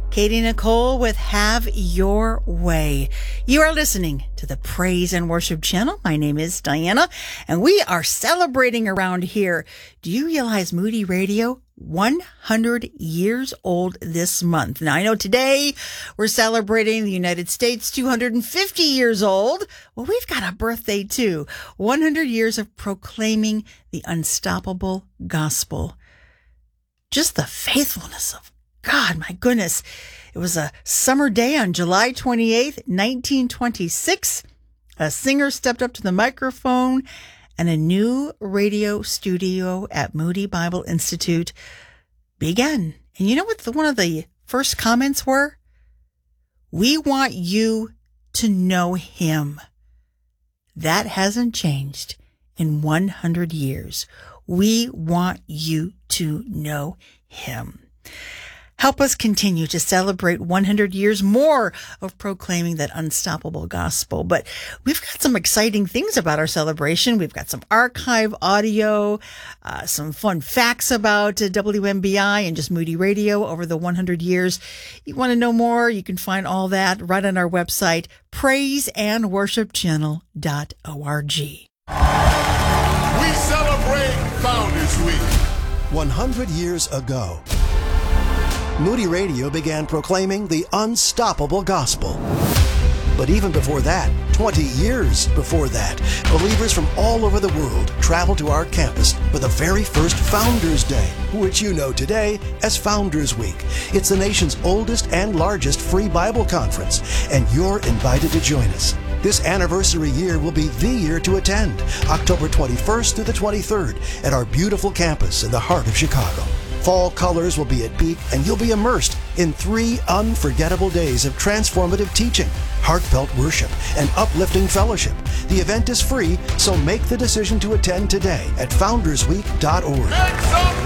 Katie Nicole with Have Your Way. You are listening to the Praise and Worship Channel. My name is Diana, and we are celebrating around here. Do you realize Moody Radio? 100 years old this month. Now, I know today we're celebrating the United States 250 years old. Well, we've got a birthday too. 100 years of proclaiming the unstoppable gospel. Just the faithfulness of God, my goodness. It was a summer day on July 28th, 1926. A singer stepped up to the microphone and a new radio studio at Moody Bible Institute began. And you know what one of the first comments were? We want you to know him. That hasn't changed in 100 years. We want you to know him. Help us continue to celebrate 100 years more of proclaiming that unstoppable gospel. But we've got some exciting things about our celebration. We've got some archive audio, some fun facts about WMBI and just Moody Radio over the 100 years. You want to know more? You can find all that right on our website, praiseandworshipchannel.org. We celebrate Founders Week. 100 years ago, Moody Radio began proclaiming the unstoppable gospel. But even before that, 20 years before that, believers from all over the world traveled to our campus for the very first Founders Day, which you know today as Founders Week. It's the nation's oldest and largest free Bible conference, and you're invited to join us. This anniversary year will be the year to attend, October 21st through the 23rd, at our beautiful campus in the heart of Chicago. Fall colors will be at peak, and you'll be immersed in 3 unforgettable days of transformative teaching, heartfelt worship, and uplifting fellowship. The event is free, so make the decision to attend today at foundersweek.org. Make some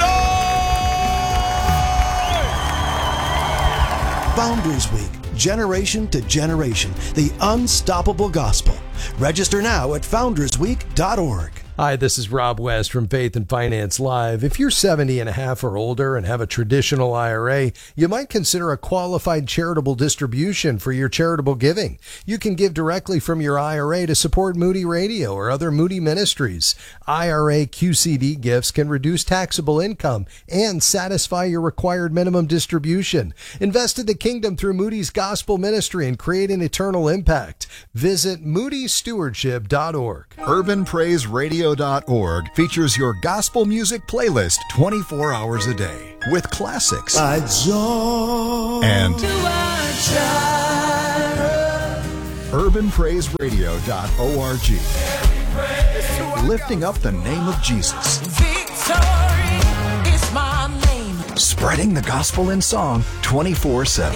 noise! Founders Week, generation to generation, the unstoppable gospel. Register now at foundersweek.org. Hi, this is Rob West from Faith and Finance Live. If you're 70 and a half or older and have a traditional IRA, you might consider a qualified charitable distribution for your charitable giving. You can give directly from your IRA to support Moody Radio or other Moody ministries. IRA QCD gifts can reduce taxable income and satisfy your required minimum distribution. Invest in the kingdom through Moody's gospel ministry and create an eternal impact. Visit moodystewardship.org. UrbanPraiseRadio.org features your gospel music playlist 24 hours a day with classics and UrbanPraiseRadio.org, lifting up the name of Jesus. Victory is my name. Spreading the gospel in song 24/7.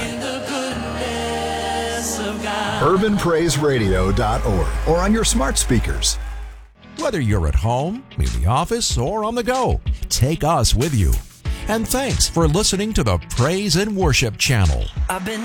UrbanPraiseRadio.org or on your smart speakers. Whether you're at home, in the office, or on the go, take us with you. And thanks for listening to the Praise and Worship Channel. I've been